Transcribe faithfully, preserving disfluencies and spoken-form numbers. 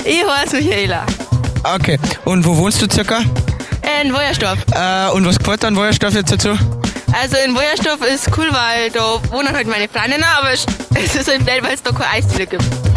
Ich heiße Michaela. Okay. Und wo wohnst du circa? In Wojersdorf. Äh, und was gefällt dir an Wojersdorf jetzt dazu? Also in Wojersdorf ist cool, weil da wohnen halt meine Freundinnen, aber es ist halt blöd, weil es da keine Eisdiele gibt.